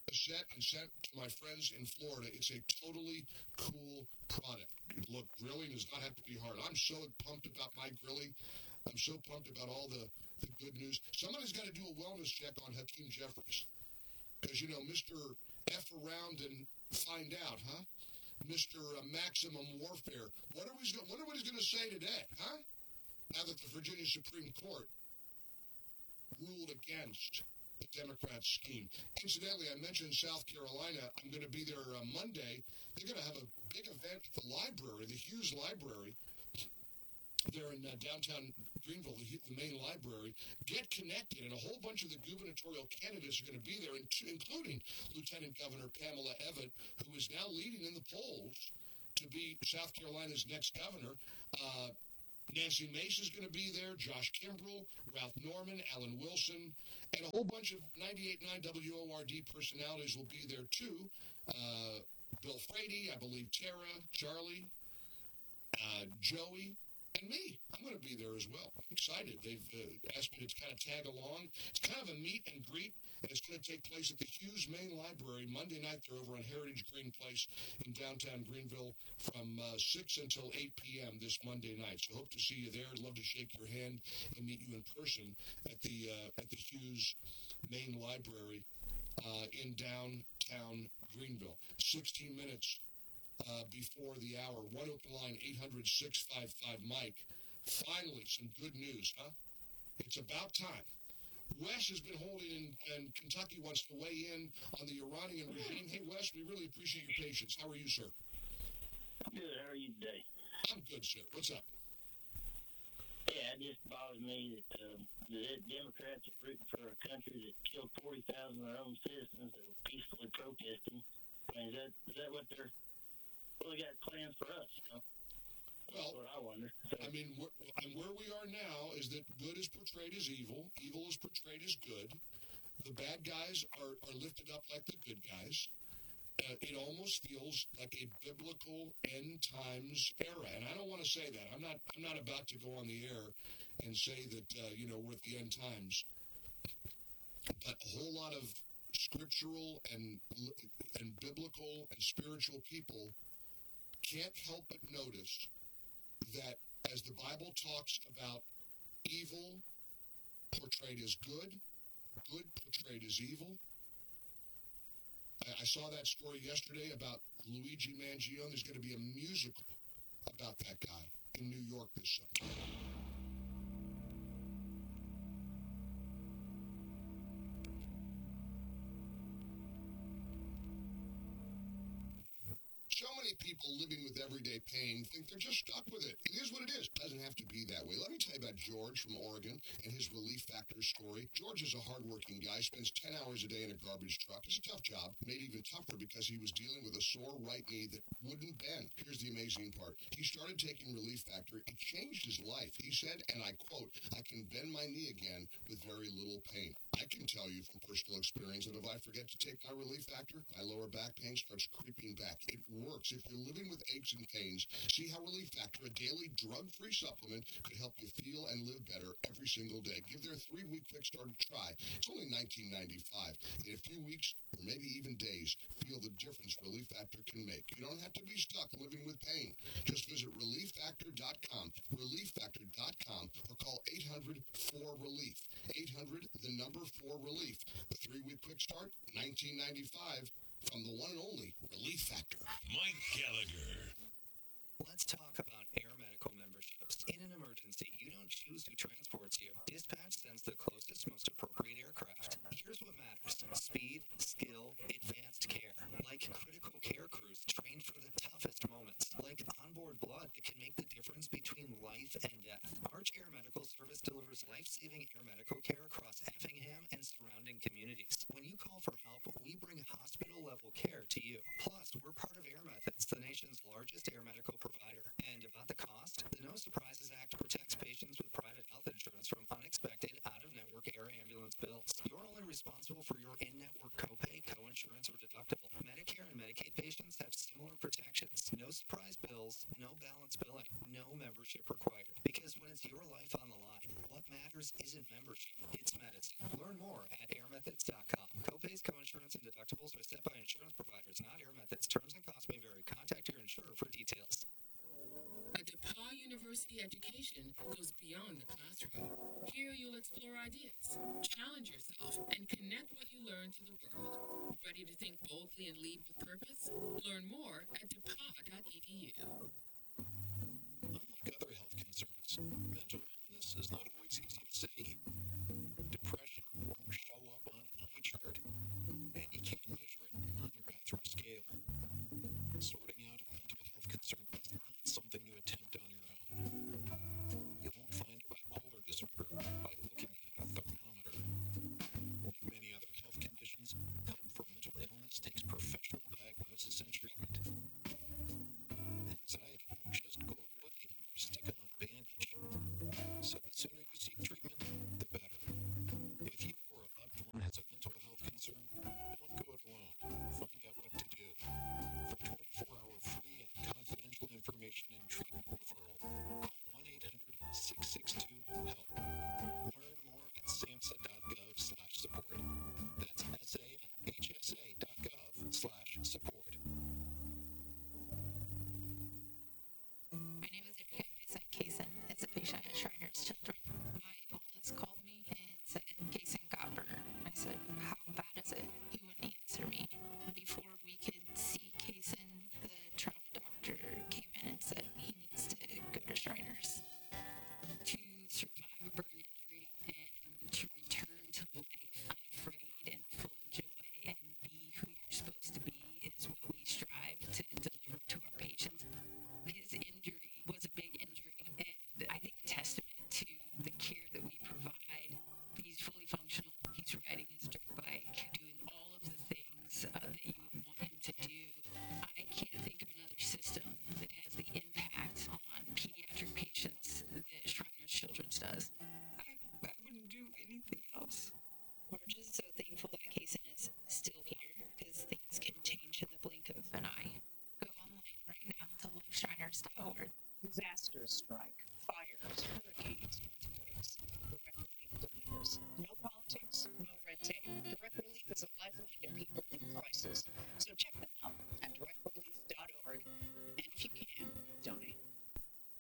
a set and sent to my friends in Florida. It's a totally cool product. Look, grilling does not have to be hard. I'm so pumped about my grilling. I'm so pumped about all the good news. Somebody's got to do a wellness check on Hakeem Jeffries. Because, Mr. F around and find out, huh? Mr. Maximum Warfare. What are we going to say today, huh? Now that the Virginia Supreme Court ruled against the Democrats' scheme. Incidentally, I mentioned South Carolina. I'm going to be there Monday. They're going to have a big event at the library, the Hughes Library. They're in downtown Greenville, the main library. Get connected, and a whole bunch of the gubernatorial candidates are going to be there, including Lieutenant Governor Pamela Evett, who is now leading in the polls to be South Carolina's next governor. Nancy Mace is going to be there, Josh Kimbrell, Ralph Norman, Alan Wilson, and a whole bunch of 98.9 WORD personalities will be there too. Bill Frady, I believe Tara, Charlie, Joey, and me. I'm going to be there as well. I'm excited. They've asked me to kind of tag along. It's kind of a meet and greet, and it's going to take place at the Hughes Main Library Monday night. They're over on Heritage Green Place in downtown Greenville from 6 until 8 p.m. this Monday night. So hope to see you there. I'd love to shake your hand and meet you in person at the Hughes Main Library in downtown Greenville. 16 minutes before the hour. One open line, 800-655-MIKE. Finally, some good news, huh? It's about time. Wes has been holding and Kentucky wants to weigh in on the Iranian regime. Hey, Wes, we really appreciate your patience. How are you, sir? Good. How are you today? I'm good, sir. What's up? Yeah, it just bothers me that the Democrats are rooting for a country that killed 40,000 of their own citizens that were peacefully protesting. I mean, is that what they're... Well, they got plans for us, Well, that's what I wonder. So, I mean, where we are now is that good is portrayed as evil. Evil is portrayed as good. The bad guys are lifted up like the good guys. It almost feels like a biblical end times era, and I don't want to say that. I'm not about to go on the air and say that we're at the end times. But a whole lot of scriptural and biblical and spiritual people can't help but notice that as the Bible talks about evil portrayed as good, good portrayed as evil. I saw that story yesterday about Luigi Mangione. There's going to be a musical about that guy in New York this summer. So many people living with everyday pain think they're just stuck with it. It is what it is. It doesn't have to be that way. Let me tell you about George from Oregon and his Relief Factor story. George is a hardworking guy, spends 10 hours a day in a garbage truck. It's a tough job, made even tougher because he was dealing with a sore right knee that wouldn't bend. Here's the amazing part. He started taking Relief Factor. It changed his life. He said, and I quote, "I can bend my knee again with very little pain." I can tell you from personal experience that if I forget to take my Relief Factor, my lower back pain starts creeping back. It works. If you're living with aches and pains, see how Relief Factor, a daily drug-free supplement, could help you feel and live better every single day. Give their 3-week quick start a try. It's only $19.95. In a few weeks, or maybe even days, feel the difference Relief Factor can make. You don't have to be stuck living with pain. Just visit ReliefFactor.com, ReliefFactor.com, or call 800-4RELIEF. 800, the number 4RELIEF. The 3-week quick start, $19.95. From the one and only Relief Factor. Mike Gallagher. Let's talk about Air Medical memberships. In an emergency, you don't choose who transports you. Dispatch sends the closest, most appropriate aircraft. Here's what matters: speed, skill, advanced care. Like critical care crews trained for the toughest moments. Like onboard blood that can make the difference between life and death. Arch Air Medical Service delivers life-saving air medical care across Effingham and surrounding communities. When you call for help, we bring hospital-level care to you. Plus, we're part of Air Methods, the nation's largest air medical provider. And about the cost, the No Surprises Act protects patients with private health insurance from unexpected out-of-network air ambulance bills. You're only responsible for your in-network copay, co-insurance, or deductible. Medicare and Medicaid patients have similar protections. No surprise bills, no balance billing, no membership required. Because when it's your life on the line, what matters isn't membership, it's medicine. Learn more at airmethods.com. Copays, co-insurance, and deductibles are Community education goes beyond the classroom. Here you'll explore ideas, challenge yourself, and connect what you learn to the world. Ready to think boldly and lead with purpose? Learn more at depa.edu. Unlike other health concerns, mental illness is not always easy to see. Depression won't show up on an eye chart, and you can't measure it on your bathroom scale. Sorting out a mental health concern is not something you attempt on your own. You won't find bipolar disorder by looking at a thermometer. Like many other health conditions, help for mental illness takes professional diagnosis and treatment. Anxiety won't just go away or stick on a bandage. So the sooner you seek treatment, the better. If you or a loved one has a mental health concern, don't go it alone. Find out what to do. For 24-hour free and confidential information and treatment referral, call 1-800-662-HELP. Learn more at samhsa.gov/support. That's samhsa.gov/support. My name is Erica. My son Kaysen is a patient at Shriners Children. My oldest called me and said, Kaysen got burned. I said, how bad is it? He wouldn't answer me. Before we could see Kaysen, the trauma doctor came in and said he needs to go to Shriners. To survive a burn injury and to return to life unafraid and full of joy and be who you're supposed to be is what we strive to deliver to our patients. His injury was a big injury, and I think a testament to the care that we provide. He's fully functional. He's riding his dirt bike, doing all of the things that you would want him to do. I can't think of another system that has the impact on pediatric patients that Shriners Children's does. I wouldn't do anything else. We're just so thankful that Kaysen is still here, because things can change in the blink of an eye. Go online right now to loveshriners.org. Disaster strike, fires, hurricanes, earthquakes. The record linked to leaders. No